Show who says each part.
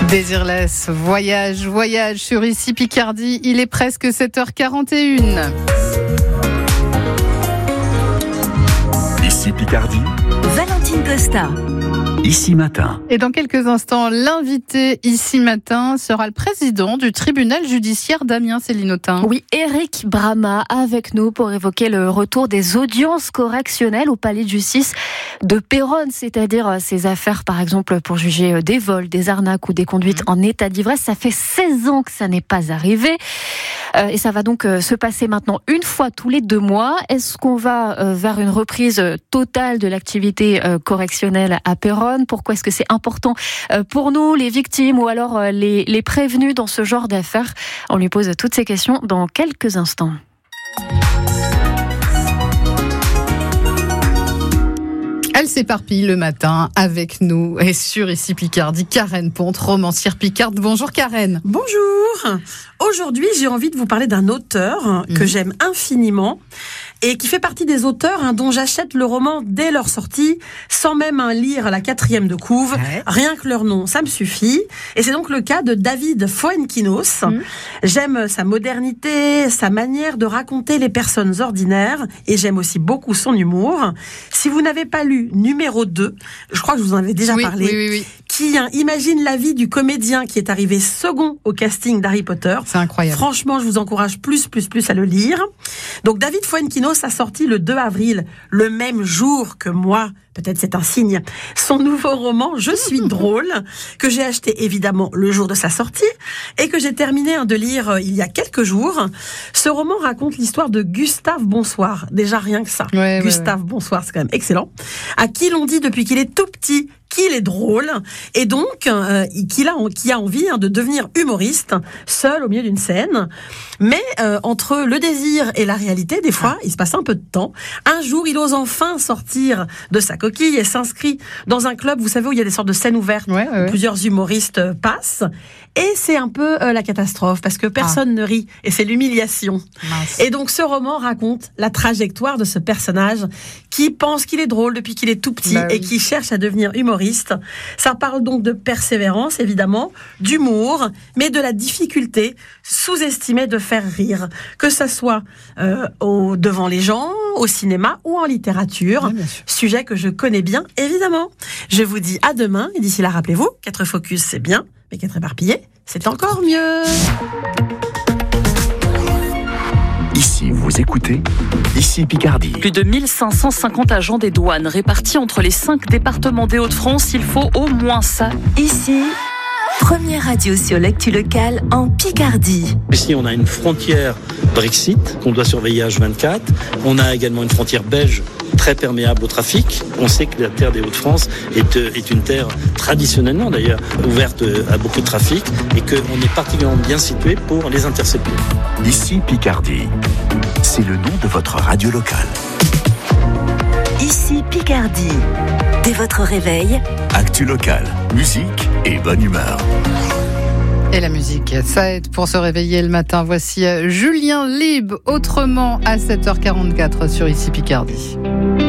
Speaker 1: Désirless, voyage sur Ici Picardie, il est presque 7h41.
Speaker 2: Ici Picardie,
Speaker 3: Valentine Costa.
Speaker 2: Ici Matin.
Speaker 1: Et dans quelques instants, l'invité Ici Matin sera le président du tribunal judiciaire d'Amiens, Céline Autain.
Speaker 3: Oui, Éric Brama avec nous pour évoquer le retour des audiences correctionnelles au palais de justice de Péronne, c'est-à-dire ces affaires par exemple pour juger des vols, des arnaques ou des conduites en état d'ivresse. Ça fait 16 ans que ça n'est pas arrivé. Et ça va donc se passer maintenant une fois tous les 2 mois. Est-ce qu'on va vers une reprise totale de l'activité correctionnelle à Péronne ? Pourquoi est-ce que c'est important pour nous, les victimes ou alors les prévenus dans ce genre d'affaires ? On lui pose toutes ces questions dans quelques instants.
Speaker 1: Elle s'éparpille le matin avec nous et sur Ici Picardie, Karen Ponte, romancière picarde. Bonjour Karen.
Speaker 4: Bonjour. Aujourd'hui, j'ai envie de vous parler d'un auteur que j'aime infiniment et qui fait partie des auteurs dont j'achète le roman dès leur sortie, sans même lire à la 4e de couve. Ouais. Rien que leur nom, ça me suffit. Et c'est donc le cas de David Fuenquinos. J'aime sa modernité, sa manière de raconter les personnes ordinaires, et j'aime aussi beaucoup son humour. Si vous n'avez pas lu numéro 2, je crois que je vous en avais déjà parlé, oui. Qui imagine la vie du comédien qui est arrivé second au casting d'Harry Potter.
Speaker 1: C'est incroyable.
Speaker 4: Franchement, je vous encourage plus à le lire. Donc David Fuenquinos a sorti le 2 avril, le même jour que moi, peut-être c'est un signe, son nouveau roman « Je suis drôle », que j'ai acheté évidemment le jour de sa sortie et que j'ai terminé de lire il y a quelques jours. Ce roman raconte l'histoire de Gustave Bonsoir. Déjà rien que ça. Gustave Bonsoir, c'est quand même excellent. À qui l'on dit depuis qu'il est tout petit qu'il est drôle et donc qui a envie de devenir humoriste seul au milieu d'une scène. Mais entre le désir et la réalité, des fois, il se passe un peu de temps. Un jour, il ose enfin sortir de sa coquille et s'inscrit dans un club, vous savez, où il y a des sortes de scènes ouvertes où plusieurs humoristes passent. Et c'est un peu la catastrophe parce que personne ne rit et c'est l'humiliation. Mince. Et donc ce roman raconte la trajectoire de ce personnage qui pense qu'il est drôle depuis qu'il est tout petit et qui cherche à devenir humoriste. Ça parle donc de persévérance évidemment, d'humour, mais de la difficulté sous-estimée de faire rire, que ça soit devant les gens, au cinéma ou en littérature. Sujet que je connais bien évidemment. Je vous dis à demain et d'ici là rappelez-vous, 4 focus c'est bien. Mais qu'être éparpillé, c'est encore mieux.
Speaker 2: Ici, vous écoutez Ici Picardie.
Speaker 5: Plus de 1550 agents des douanes répartis entre les 5 départements des Hauts-de-France. Il faut au moins ça.
Speaker 3: Ici, première radio sur l'actu locale en Picardie.
Speaker 6: Ici, on a une frontière Brexit qu'on doit surveiller H24. On a également une frontière belge très perméable au trafic. On sait que la terre des Hauts-de-France est une terre traditionnellement d'ailleurs ouverte à beaucoup de trafic et qu'on est particulièrement bien situé pour les intercepter.
Speaker 2: Ici Picardie, c'est le nom de votre radio locale.
Speaker 3: Ici Picardie, dès votre réveil,
Speaker 2: actu locale, musique et bonne humeur.
Speaker 1: Et la musique, ça aide pour se réveiller le matin. Voici Julien Lieb, autrement à 7h44 sur Ici Picardie.